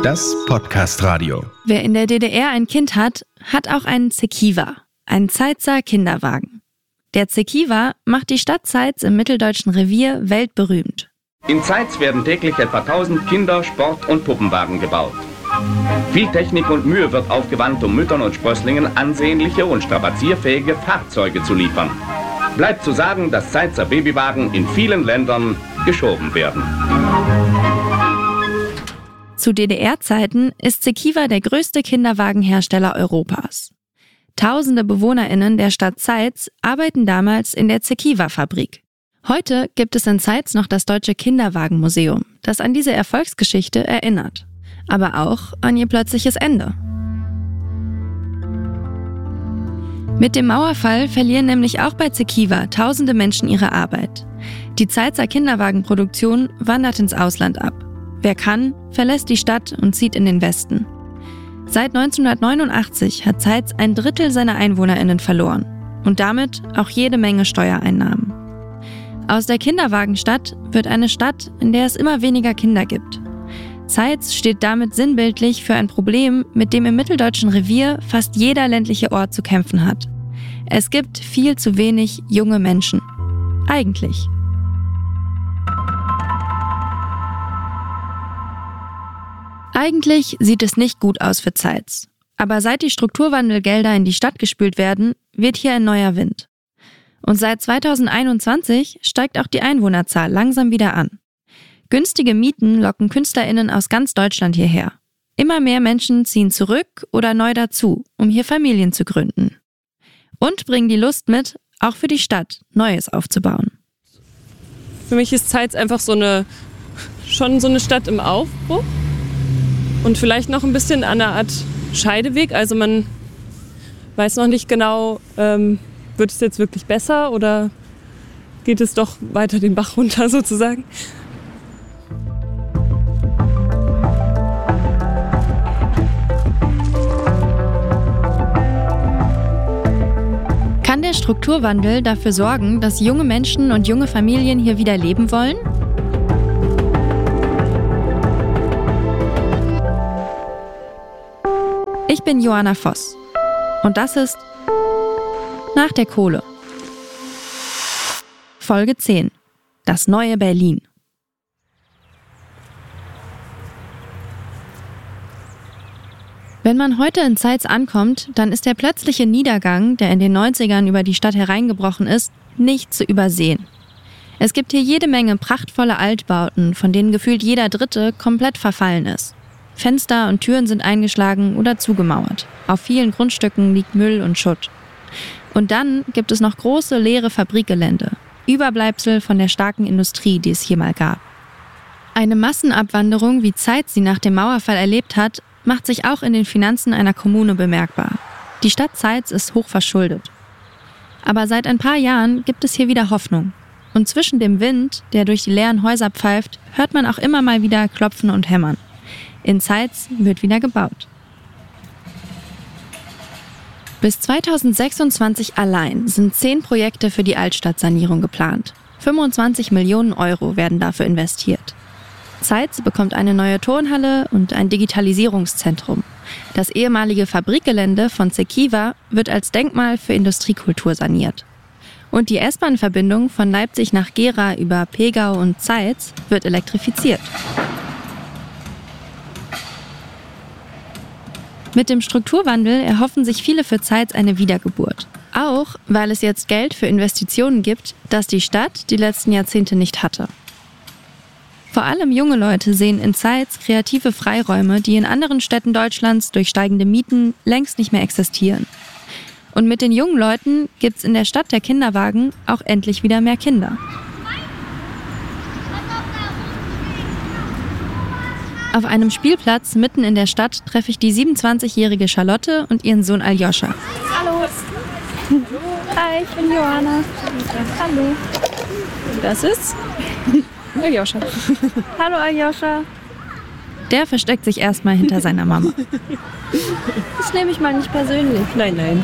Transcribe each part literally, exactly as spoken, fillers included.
Das Podcast-Radio. Wer in der D D R ein Kind hat, hat auch einen Zekiwa, einen Zeitzer Kinderwagen. Der Zekiwa macht die Stadt Zeitz im mitteldeutschen Revier weltberühmt. In Zeitz werden täglich etwa tausend Kinder-, Sport- und Puppenwagen gebaut. Viel Technik und Mühe wird aufgewandt, um Müttern und Sprösslingen ansehnliche und strapazierfähige Fahrzeuge zu liefern. Bleibt zu sagen, dass Zeitzer Babywagen in vielen Ländern geschoben werden. Zu D D R-Zeiten ist Zekiwa der größte Kinderwagenhersteller Europas. Tausende BewohnerInnen der Stadt Zeitz arbeiten damals in der Zekiwa-Fabrik. Heute gibt es in Zeitz noch das Deutsche Kinderwagenmuseum, das an diese Erfolgsgeschichte erinnert. Aber auch an ihr plötzliches Ende. Mit dem Mauerfall verlieren nämlich auch bei Zekiwa tausende Menschen ihre Arbeit. Die Zeitzer Kinderwagenproduktion wandert ins Ausland ab. Wer kann, verlässt die Stadt und zieht in den Westen. Seit neunzehnhundertneunundachtzig hat Zeitz ein Drittel seiner EinwohnerInnen verloren und damit auch jede Menge Steuereinnahmen. Aus der Kinderwagenstadt wird eine Stadt, in der es immer weniger Kinder gibt. Zeitz steht damit sinnbildlich für ein Problem, mit dem im mitteldeutschen Revier fast jeder ländliche Ort zu kämpfen hat. Es gibt viel zu wenig junge Menschen. Eigentlich. Eigentlich sieht es nicht gut aus für Zeitz. Aber seit die Strukturwandelgelder in die Stadt gespült werden, weht hier ein neuer Wind. Und seit zweitausendeinundzwanzig steigt auch die Einwohnerzahl langsam wieder an. Günstige Mieten locken KünstlerInnen aus ganz Deutschland hierher. Immer mehr Menschen ziehen zurück oder neu dazu, um hier Familien zu gründen. Und bringen die Lust mit, auch für die Stadt Neues aufzubauen. Für mich ist Zeitz einfach so eine, schon so eine Stadt im Aufbruch. Und vielleicht noch ein bisschen an einer Art Scheideweg. Also man weiß noch nicht genau, ähm, wird es jetzt wirklich besser oder geht es doch weiter den Bach runter sozusagen. Kann der Strukturwandel dafür sorgen, dass junge Menschen und junge Familien hier wieder leben wollen? Ich bin Johanna Voss und das ist Nach der Kohle. Folge zehn. Das neue Berlin. Wenn man heute in Zeitz ankommt, dann ist der plötzliche Niedergang, der in den neunzigern über die Stadt hereingebrochen ist, nicht zu übersehen. Es gibt hier jede Menge prachtvolle Altbauten, von denen gefühlt jeder dritte komplett verfallen ist. Fenster und Türen sind eingeschlagen oder zugemauert. Auf vielen Grundstücken liegt Müll und Schutt. Und dann gibt es noch große leere Fabrikgelände, Überbleibsel von der starken Industrie, die es hier mal gab. Eine Massenabwanderung, wie Zeitz sie nach dem Mauerfall erlebt hat, macht sich auch in den Finanzen einer Kommune bemerkbar. Die Stadt Zeitz ist hoch verschuldet. Aber seit ein paar Jahren gibt es hier wieder Hoffnung. Und zwischen dem Wind, der durch die leeren Häuser pfeift, hört man auch immer mal wieder Klopfen und Hämmern. In Zeitz wird wieder gebaut. Bis zweitausendsechsundzwanzig allein sind zehn Projekte für die Altstadtsanierung geplant. fünfundzwanzig Millionen Euro werden dafür investiert. Zeitz bekommt eine neue Turnhalle und ein Digitalisierungszentrum. Das ehemalige Fabrikgelände von Zekiwa wird als Denkmal für Industriekultur saniert. Und die S-Bahn-Verbindung von Leipzig nach Gera über Pegau und Zeitz wird elektrifiziert. Mit dem Strukturwandel erhoffen sich viele für Zeitz eine Wiedergeburt. Auch, weil es jetzt Geld für Investitionen gibt, das die Stadt die letzten Jahrzehnte nicht hatte. Vor allem junge Leute sehen in Zeitz kreative Freiräume, die in anderen Städten Deutschlands durch steigende Mieten längst nicht mehr existieren. Und mit den jungen Leuten gibt's in der Stadt der Kinderwagen auch endlich wieder mehr Kinder. Auf einem Spielplatz mitten in der Stadt treffe ich die siebenundzwanzigjährige Charlotte und ihren Sohn Aljoscha. Hallo. Hi, ich bin Johanna. Hallo. Das ist Aljoscha. Hallo Aljoscha. Der versteckt sich erstmal hinter seiner Mama. Das nehme ich mal nicht persönlich. Nein, nein.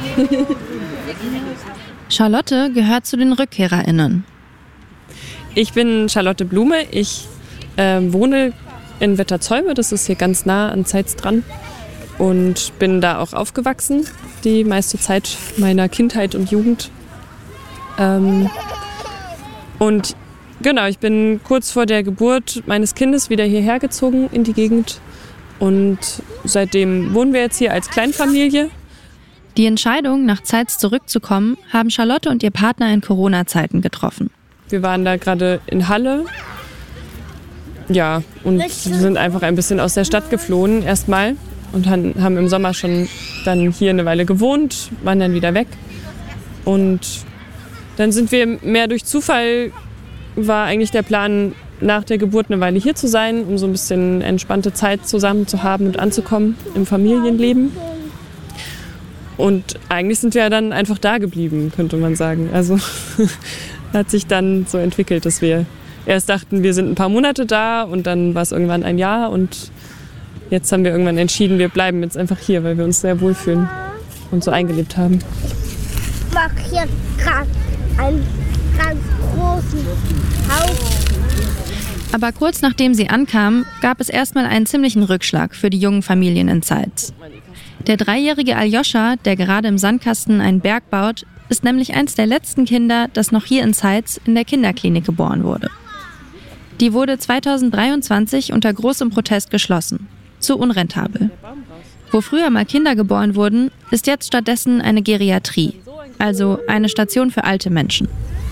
Charlotte gehört zu den RückkehrerInnen. Ich bin Charlotte Blume. Ich äh, wohne in Wetterzäume, das ist hier ganz nah an Zeitz dran. Und bin da auch aufgewachsen, die meiste Zeit meiner Kindheit und Jugend. Ähm, und genau, ich bin kurz vor der Geburt meines Kindes wieder hierher gezogen in die Gegend. Und seitdem wohnen wir jetzt hier als Kleinfamilie. Die Entscheidung, nach Zeitz zurückzukommen, haben Charlotte und ihr Partner in Corona-Zeiten getroffen. Wir waren da gerade in Halle. Ja, und sind einfach ein bisschen aus der Stadt geflohen erstmal. Und haben im Sommer schon dann hier eine Weile gewohnt, waren dann wieder weg. Und dann sind wir mehr durch Zufall, war eigentlich der Plan, nach der Geburt eine Weile hier zu sein, um so ein bisschen entspannte Zeit zusammen zu haben und anzukommen im Familienleben. Und eigentlich sind wir dann einfach da geblieben, könnte man sagen. Also hat sich dann so entwickelt, dass wir erst dachten, wir sind ein paar Monate da und dann war es irgendwann ein Jahr und jetzt haben wir irgendwann entschieden, wir bleiben jetzt einfach hier, weil wir uns sehr wohlfühlen und so eingelebt haben. Ich mache hier gerade einen ganz großen Haus. Aber kurz nachdem sie ankamen, gab es erstmal einen ziemlichen Rückschlag für die jungen Familien in Zeitz. Der dreijährige Aljoscha, der gerade im Sandkasten einen Berg baut, ist nämlich eins der letzten Kinder, das noch hier in Zeitz in der Kinderklinik geboren wurde. Die wurde zweitausenddreiundzwanzig unter großem Protest geschlossen. Zu unrentabel. Wo früher mal Kinder geboren wurden, ist jetzt stattdessen eine Geriatrie, also eine Station für alte Menschen.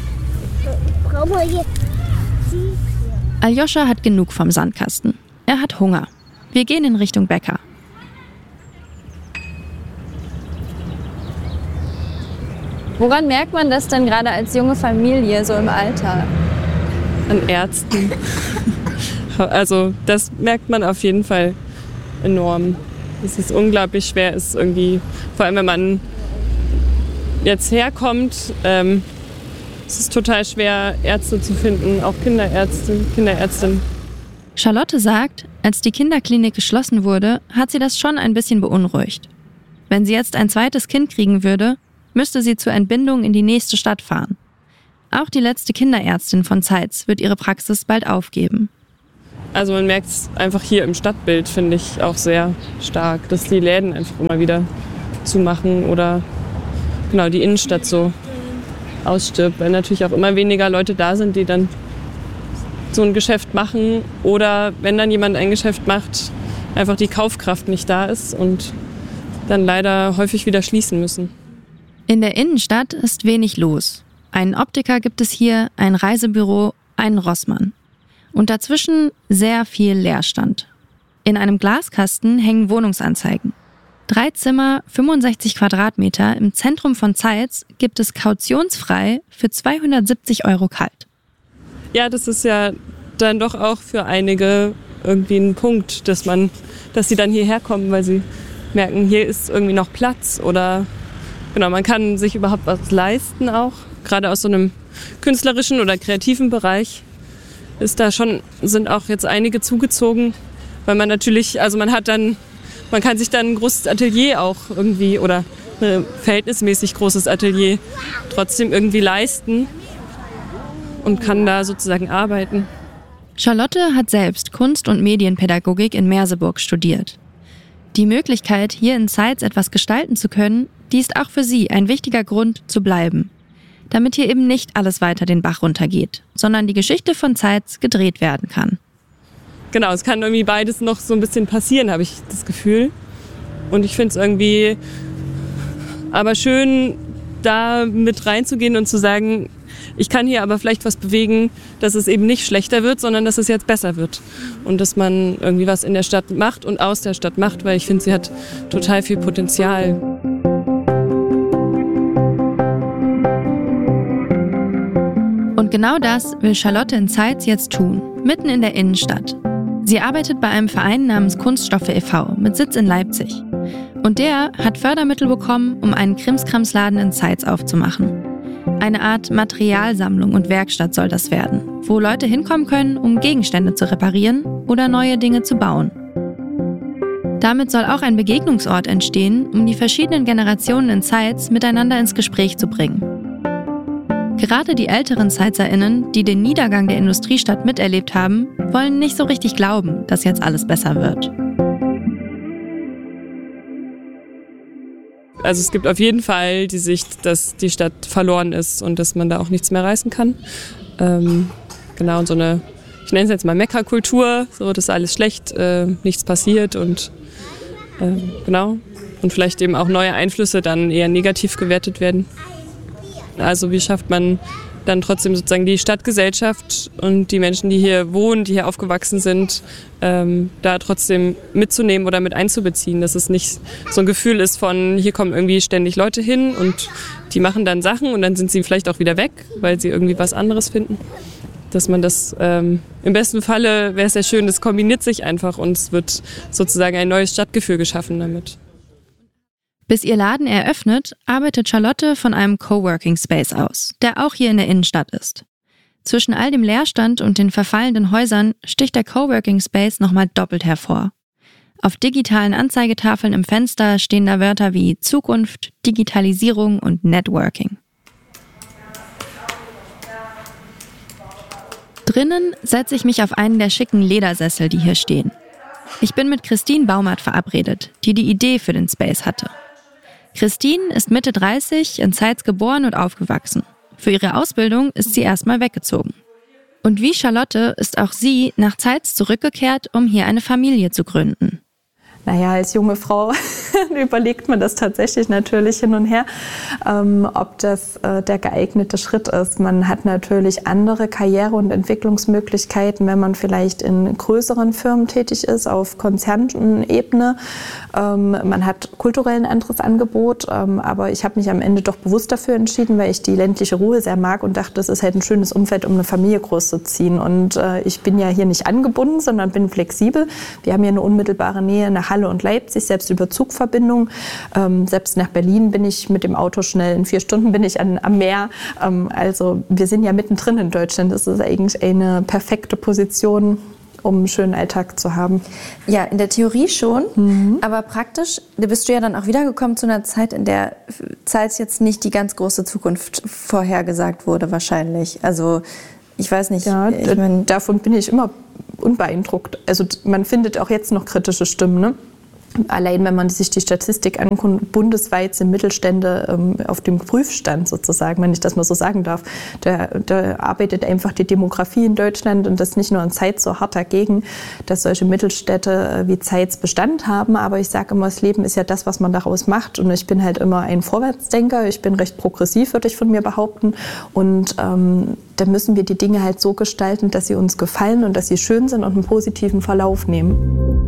Aljoscha hat genug vom Sandkasten. Er hat Hunger. Wir gehen in Richtung Bäcker. Woran merkt man das denn gerade als junge Familie so im Alter? An Ärzten. Also das merkt man auf jeden Fall enorm. Es ist unglaublich schwer, ist irgendwie, vor allem wenn man jetzt herkommt, ähm, es ist total schwer, Ärzte zu finden, auch Kinderärzte, Kinderärztin. Charlotte sagt, als die Kinderklinik geschlossen wurde, hat sie das schon ein bisschen beunruhigt. Wenn sie jetzt ein zweites Kind kriegen würde, müsste sie zur Entbindung in die nächste Stadt fahren. Auch die letzte Kinderärztin von Zeitz wird ihre Praxis bald aufgeben. Also man merkt es einfach hier im Stadtbild, finde ich, auch sehr stark, dass die Läden einfach immer wieder zumachen oder genau die Innenstadt so ausstirbt, weil natürlich auch immer weniger Leute da sind, die dann so ein Geschäft machen oder wenn dann jemand ein Geschäft macht, einfach die Kaufkraft nicht da ist und dann leider häufig wieder schließen müssen. In der Innenstadt ist wenig los. Einen Optiker gibt es hier, ein Reisebüro, einen Rossmann. Und dazwischen sehr viel Leerstand. In einem Glaskasten hängen Wohnungsanzeigen. Drei Zimmer, fünfundsechzig Quadratmeter im Zentrum von Zeitz gibt es kautionsfrei für zweihundertsiebzig Euro kalt. Ja, das ist ja dann doch auch für einige irgendwie ein Punkt, dass man, dass sie dann hierher kommen, weil sie merken, hier ist irgendwie noch Platz oder genau, man kann sich überhaupt was leisten auch, gerade aus so einem künstlerischen oder kreativen Bereich. Ist da schon, sind auch jetzt einige zugezogen, weil man natürlich, also man hat dann, man kann sich dann ein großes Atelier auch irgendwie oder ein verhältnismäßig großes Atelier trotzdem irgendwie leisten und kann da sozusagen arbeiten. Charlotte hat selbst Kunst- und Medienpädagogik in Merseburg studiert. Die Möglichkeit, hier in Zeitz etwas gestalten zu können, die ist auch für sie ein wichtiger Grund zu bleiben. Damit hier eben nicht alles weiter den Bach runtergeht, sondern die Geschichte von Zeitz gedreht werden kann. Genau, es kann irgendwie beides noch so ein bisschen passieren, habe ich das Gefühl. Und ich finde es irgendwie aber schön, da mit reinzugehen und zu sagen, ich kann hier aber vielleicht was bewegen, dass es eben nicht schlechter wird, sondern dass es jetzt besser wird. Und dass man irgendwie was in der Stadt macht und aus der Stadt macht, weil ich finde, sie hat total viel Potenzial. Und genau das will Charlotte in Zeitz jetzt tun, mitten in der Innenstadt. Sie arbeitet bei einem Verein namens Kunststoffe e V mit Sitz in Leipzig. Und der hat Fördermittel bekommen, um einen Krimskramsladen in Zeitz aufzumachen. Eine Art Materialsammlung und Werkstatt soll das werden, wo Leute hinkommen können, um Gegenstände zu reparieren oder neue Dinge zu bauen. Damit soll auch ein Begegnungsort entstehen, um die verschiedenen Generationen in Zeitz miteinander ins Gespräch zu bringen. Gerade die älteren ZeitzerInnen, die den Niedergang der Industriestadt miterlebt haben, wollen nicht so richtig glauben, dass jetzt alles besser wird. Also es gibt auf jeden Fall die Sicht, dass die Stadt verloren ist und dass man da auch nichts mehr reißen kann. Ähm, genau, und so eine, ich nenne es jetzt mal Mekka-Kultur, so, das ist alles schlecht, äh, nichts passiert und äh, genau. Und vielleicht eben auch neue Einflüsse dann eher negativ gewertet werden. Also wie schafft man dann trotzdem sozusagen die Stadtgesellschaft und die Menschen, die hier wohnen, die hier aufgewachsen sind, ähm, da trotzdem mitzunehmen oder mit einzubeziehen. Dass es nicht so ein Gefühl ist von, hier kommen irgendwie ständig Leute hin und die machen dann Sachen und dann sind sie vielleicht auch wieder weg, weil sie irgendwie was anderes finden. Dass man das, ähm, im besten Falle wäre es sehr schön, das kombiniert sich einfach und es wird sozusagen ein neues Stadtgefühl geschaffen damit. Bis ihr Laden eröffnet, arbeitet Charlotte von einem Coworking Space aus, der auch hier in der Innenstadt ist. Zwischen all dem Leerstand und den verfallenden Häusern sticht der Coworking Space nochmal doppelt hervor. Auf digitalen Anzeigetafeln im Fenster stehen da Wörter wie Zukunft, Digitalisierung und Networking. Drinnen setze ich mich auf einen der schicken Ledersessel, die hier stehen. Ich bin mit Christine Baumert verabredet, die die Idee für den Space hatte. Christine ist Mitte dreißig, in Zeitz geboren und aufgewachsen. Für ihre Ausbildung ist sie erstmal weggezogen. Und wie Charlotte ist auch sie nach Zeitz zurückgekehrt, um hier eine Familie zu gründen. Naja, als junge Frau überlegt man das tatsächlich natürlich hin und her, ähm, ob das äh, der geeignete Schritt ist. Man hat natürlich andere Karriere- und Entwicklungsmöglichkeiten, wenn man vielleicht in größeren Firmen tätig ist, auf Konzernebene. Ähm, man hat kulturell ein anderes Angebot, ähm, aber ich habe mich am Ende doch bewusst dafür entschieden, weil ich die ländliche Ruhe sehr mag und dachte, das ist halt ein schönes Umfeld, um eine Familie großzuziehen. Und äh, ich bin ja hier nicht angebunden, sondern bin flexibel. Wir haben hier eine unmittelbare Nähe nach Halle und Leipzig, selbst über Zugverbindung. Ähm, selbst nach Berlin bin ich mit dem Auto schnell. In vier Stunden bin ich an, am Meer. Ähm, also wir sind ja mittendrin in Deutschland. Das ist eigentlich eine perfekte Position, um einen schönen Alltag zu haben. Ja, in der Theorie schon, mhm. aber praktisch da bist du ja dann auch wiedergekommen zu einer Zeit, in der Zeitz jetzt nicht die ganz große Zukunft vorhergesagt wurde wahrscheinlich. Also ich weiß nicht. Ja, ich mein, davon bin ich immer unbeeindruckt. Also man findet auch jetzt noch kritische Stimmen, ne? Allein wenn man sich die Statistik anguckt, bundesweit sind Mittelstände ähm, auf dem Prüfstand sozusagen, wenn ich das mal so sagen darf. Da, da arbeitet einfach die Demografie in Deutschland und das nicht nur in Zeitz so hart dagegen, dass solche Mittelstädte äh, wie Zeitz Bestand haben. Aber ich sage immer, das Leben ist ja das, was man daraus macht. Und ich bin halt immer ein Vorwärtsdenker. Ich bin recht progressiv, würde ich von mir behaupten. Und ähm, da müssen wir die Dinge halt so gestalten, dass sie uns gefallen und dass sie schön sind und einen positiven Verlauf nehmen.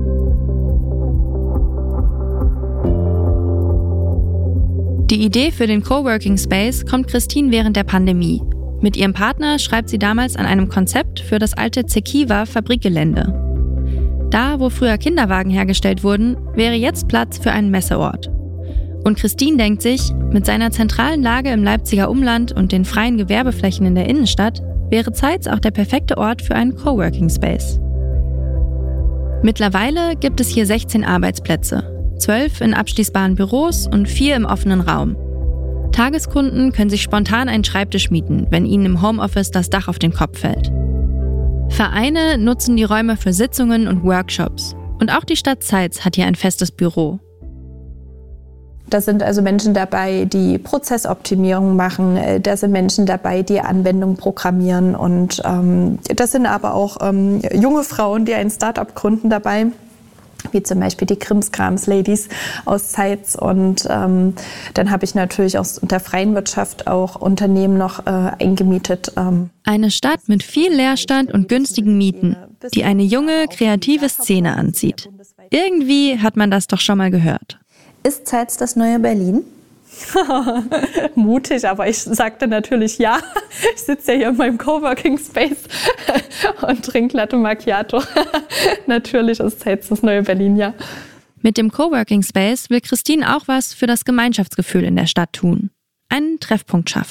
Die Idee für den Coworking Space kommt Christine während der Pandemie. Mit ihrem Partner schreibt sie damals an einem Konzept für das alte Zekiwa-Fabrikgelände. Da, wo früher Kinderwagen hergestellt wurden, wäre jetzt Platz für einen Messeort. Und Christine denkt sich, mit seiner zentralen Lage im Leipziger Umland und den freien Gewerbeflächen in der Innenstadt wäre Zeitz auch der perfekte Ort für einen Coworking Space. Mittlerweile gibt es hier sechzehn Arbeitsplätze. zwölf in abschließbaren Büros und vier im offenen Raum. Tageskunden können sich spontan einen Schreibtisch mieten, wenn ihnen im Homeoffice das Dach auf den Kopf fällt. Vereine nutzen die Räume für Sitzungen und Workshops. Und auch die Stadt Zeitz hat hier ein festes Büro. Da sind also Menschen dabei, die Prozessoptimierung machen. Da sind Menschen dabei, die Anwendungen programmieren. Und ähm, das sind aber auch ähm, junge Frauen, die ein Start-up gründen dabei, wie zum Beispiel die Krimskrams-Ladies aus Zeitz. Und ähm, dann habe ich natürlich aus der freien Wirtschaft auch Unternehmen noch äh, eingemietet. Ähm. Eine Stadt mit viel Leerstand und günstigen Mieten, die eine junge, kreative Szene anzieht. Irgendwie hat man das doch schon mal gehört. Ist Zeitz das neue Berlin? Mutig, aber ich sagte natürlich ja. Ich sitze ja hier in meinem Coworking Space und trinke Latte Macchiato. Natürlich ist Zeitz das neue Berlin, ja. Mit dem Coworking Space will Christine auch was für das Gemeinschaftsgefühl in der Stadt tun. Einen Treffpunkt schaffen.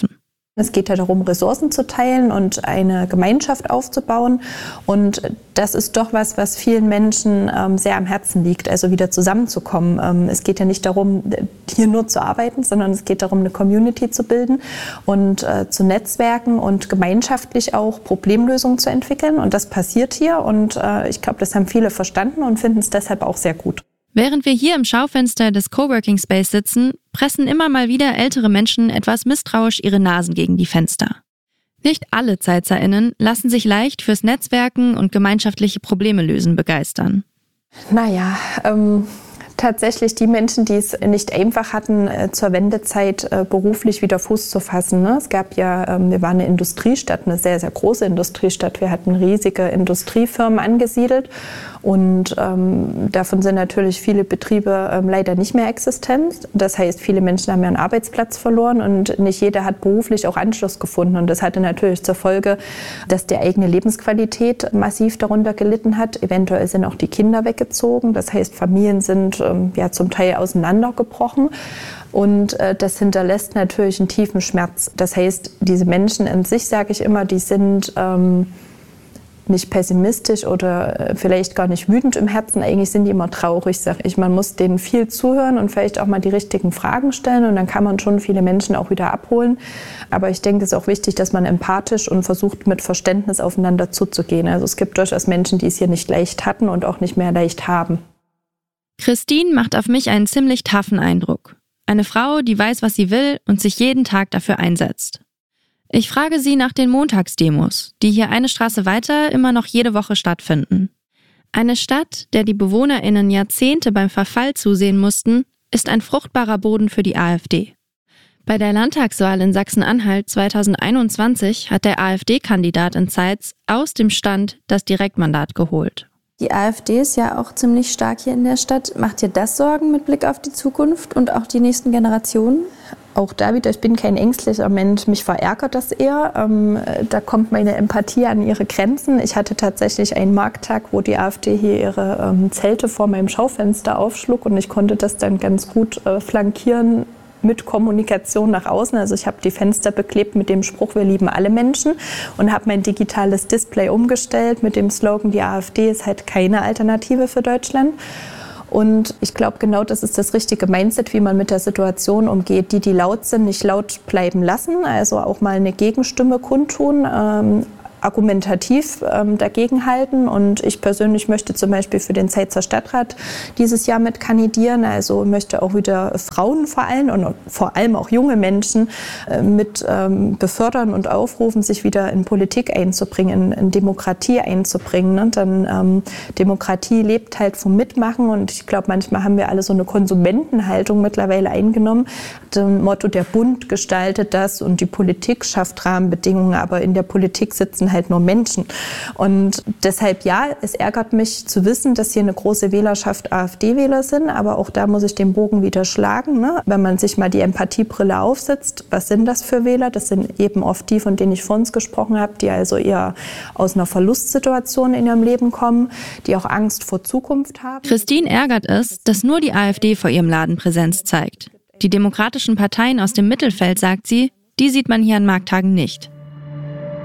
Es geht ja darum, Ressourcen zu teilen und eine Gemeinschaft aufzubauen. Und das ist doch was, was vielen Menschen ähm, sehr am Herzen liegt, also wieder zusammenzukommen. Ähm, es geht ja nicht darum, hier nur zu arbeiten, sondern es geht darum, eine Community zu bilden und äh, zu netzwerken und gemeinschaftlich auch Problemlösungen zu entwickeln. Und das passiert hier. Und äh, ich glaube, das haben viele verstanden und finden es deshalb auch sehr gut. Während wir hier im Schaufenster des Coworking Space sitzen, pressen immer mal wieder ältere Menschen etwas misstrauisch ihre Nasen gegen die Fenster. Nicht alle ZeitserInnen lassen sich leicht fürs Netzwerken und gemeinschaftliche Probleme lösen begeistern. Naja, ähm... tatsächlich die Menschen, die es nicht einfach hatten, zur Wendezeit beruflich wieder Fuß zu fassen. Es gab ja, wir waren eine Industriestadt, eine sehr, sehr große Industriestadt. Wir hatten riesige Industriefirmen angesiedelt und ähm, davon sind natürlich viele Betriebe ähm, leider nicht mehr existent. Das heißt, viele Menschen haben ihren Arbeitsplatz verloren und nicht jeder hat beruflich auch Anschluss gefunden. Und das hatte natürlich zur Folge, dass die eigene Lebensqualität massiv darunter gelitten hat. Eventuell sind auch die Kinder weggezogen. Das heißt, Familien sind ja zum Teil auseinandergebrochen und äh, das hinterlässt natürlich einen tiefen Schmerz. Das heißt, diese Menschen in sich, sage ich immer, die sind ähm, nicht pessimistisch oder äh, vielleicht gar nicht wütend im Herzen, eigentlich sind die immer traurig, sage ich. Man muss denen viel zuhören und vielleicht auch mal die richtigen Fragen stellen und dann kann man schon viele Menschen auch wieder abholen. Aber ich denke, es ist auch wichtig, dass man empathisch und versucht, mit Verständnis aufeinander zuzugehen. Also es gibt durchaus Menschen, die es hier nicht leicht hatten und auch nicht mehr leicht haben. Christine macht auf mich einen ziemlich taffen Eindruck. Eine Frau, die weiß, was sie will und sich jeden Tag dafür einsetzt. Ich frage sie nach den Montagsdemos, die hier eine Straße weiter immer noch jede Woche stattfinden. Eine Stadt, der die BewohnerInnen Jahrzehnte beim Verfall zusehen mussten, ist ein fruchtbarer Boden für die AfD. Bei der Landtagswahl in Sachsen-Anhalt zweitausendeinundzwanzig hat der AfD-Kandidat in Zeitz aus dem Stand das Direktmandat geholt. Die AfD ist ja auch ziemlich stark hier in der Stadt. Macht dir das Sorgen mit Blick auf die Zukunft und auch die nächsten Generationen? Auch da wieder, ich bin kein ängstlicher Mensch, mich verärgert das eher. Ähm, da kommt meine Empathie an ihre Grenzen. Ich hatte tatsächlich einen Markttag, wo die AfD hier ihre ähm, Zelte vor meinem Schaufenster aufschlug und ich konnte das dann ganz gut äh, flankieren mit Kommunikation nach außen. Also ich habe die Fenster beklebt mit dem Spruch, wir lieben alle Menschen und habe mein digitales Display umgestellt mit dem Slogan, die AfD ist halt keine Alternative für Deutschland. Und ich glaube, genau das ist das richtige Mindset, wie man mit der Situation umgeht. Die, die laut sind, nicht laut bleiben lassen, also auch mal eine Gegenstimme kundtun, ähm, argumentativ ähm, dagegenhalten. Und ich persönlich möchte zum Beispiel für den Zeitzer Stadtrat dieses Jahr mit kandidieren. Also möchte auch wieder Frauen vor allem und vor allem auch junge Menschen äh, mit ähm, befördern und aufrufen, sich wieder in Politik einzubringen, in, in Demokratie einzubringen. Ne? Dann ähm, Demokratie lebt halt vom Mitmachen und ich glaube, manchmal haben wir alle so eine Konsumentenhaltung mittlerweile eingenommen. Dem Motto, der Bund gestaltet das und die Politik schafft Rahmenbedingungen, aber in der Politik sitzen halt nur Menschen. Und deshalb ja, es ärgert mich zu wissen, dass hier eine große Wählerschaft AfD-Wähler sind, aber auch da muss ich den Bogen wieder schlagen. Ne? Wenn man sich mal die Empathiebrille aufsetzt, was sind das für Wähler? Das sind eben oft die, von denen ich vor uns gesprochen habe, die also eher aus einer Verlustsituation in ihrem Leben kommen, die auch Angst vor Zukunft haben. Christine ärgert es, dass nur die AfD vor ihrem Laden Präsenz zeigt. Die demokratischen Parteien aus dem Mittelfeld, sagt sie, die sieht man hier an Markttagen nicht.